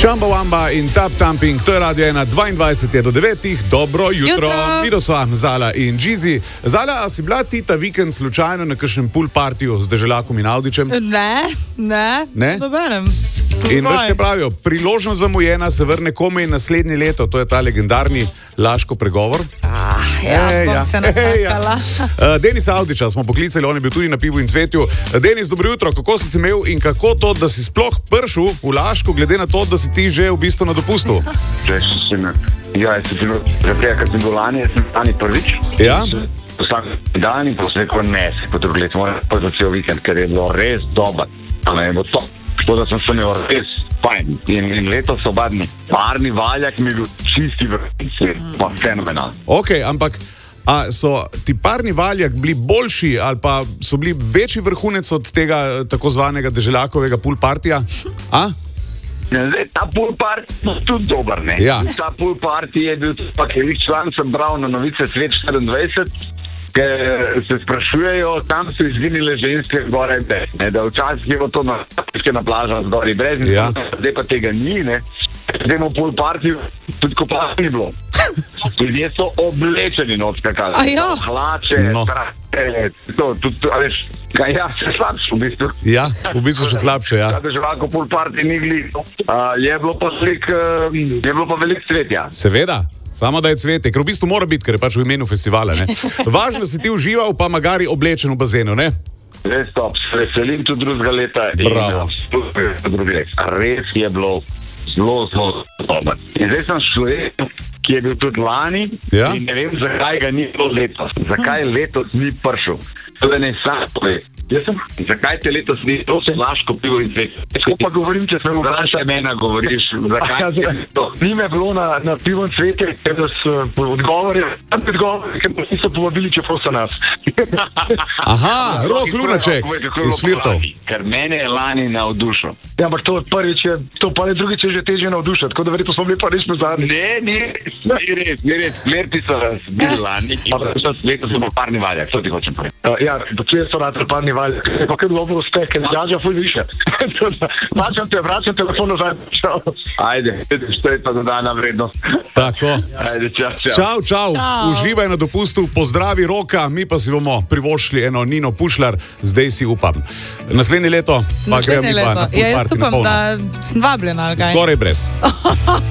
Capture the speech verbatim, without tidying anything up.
Šamba Wamba in Tap Tamping, to je Radio ena, dvaindvajset je do devetih, dobro jutro, jutro. Vidosva, Zala in Džizi. Zala, a si bila ti ta vikend slučajno na kakšnem pool partiju z Deželakom in Avdičem? Ne, ne, ne? dobenem. In veš, kaj pravijo, priložnost zamujena se vrne komaj naslednje leto, to je ta legendarni Laško pregovor. Ah, ja, e, bom ja. se načakala. uh, Denisa Avdiča smo poklicali, on je bil tudi na Pivu in cvetju. Denis, dobro jutro, kako si imel in kako to, da si sploh prišel v Laško, glede na to, da si ti že v bistvu na dopustu? Ja, jaz sem bil, zaprej, kad sem bil lani, jaz sem lani prvič. Ja? Vsak dan in potem rekel, ne, se potrugljati, moram pa za cel vikend, ker je bilo res dober. Ne, bo to, to, da sem se imel res fajn. In, in letos so obadni parni valjak mi je bil čisti vrhunci, pa fenomenal. Ok, ampak a so ti parni valjak bili boljši ali pa so bili večji vrhunec od tega tako zvanega Deželakovega pool partija? A? Zdaj, ta pool party je tudi dober, ne? Ja. Ta pool party je bil tudi, pa kelih član sem bral na novice Svet štiriindvajset, ker se sprašujejo, tam so izginile ženske gore in brez, ne? Da včasih je bilo to na, na plažah zgori brez, ja. Zdaj pa tega ni, ne? Zdaj v pool party tudi kopala ni bilo. Ljudje so oblečeni not skakali. A ja? Hlače, No. trake, to, tudi, a veš, kaj ja, se slabše v bistvu. Ja, v bistvu še slabše, ja. Da živako pool party ni gli. Uh, je bilo pa slik, uh, je bilo pa veliko cvetja. Seveda, samo da je cvete, ker v bistvu mora biti, ker je pač v imenu festivala, ne. Važno, da si ti užival, pa magari oblečen v bazenu, ne? Res top, se veselim tudi drugega leta. Bravo. In, res je bilo zelo, zelo dobro. In zdaj sem človek, ki je bil tudi lani, Ja. in ne vem, zakaj ga ni bilo letos. Zakaj letos ni prišel. To da ne sam pove. Jaz sem, zakaj te letos ni, to se Laško pivo in cvet. Tako pa govorim, če sem vprašaj mena govoriš, zakaj ti je to. Ni me bilo na, na pivo in cvete, ker da so odgovori, tam odgovori, ker nas niso povabili, čeprav so nas. Aha, Rok Lunaček iz Flirtov. Ker mene je lani navdušil. Ja, ampak to prvič je, to pa le drugič je že težje navdušati, tako da verjetno smo bili pa res pozadnji. Ne, ni, ni res, ni res. Flirti so nas bili lani, letos smo parni valjak, to ti hočem povedati. Uh, ja, pa tu je so rad parni valj, je pa kaj dobro uspeh, ker zgaža ful više. Vračam te, vračam telefon nazaj. Čau. Ajde, što je pa dodana vrednost. Tako. Ajde, čau, čau. Čau, čau, Čau. uživaj na dopustu, pozdravi Roka, mi pa si bomo privoščili eno Nino Pušlar, zdaj si upam. Naslednje leto pa gremo Naslednje mi pa leto. na pool Ja, jaz party na upam, polno. da sem vabljena, ali kaj? Skoraj brez.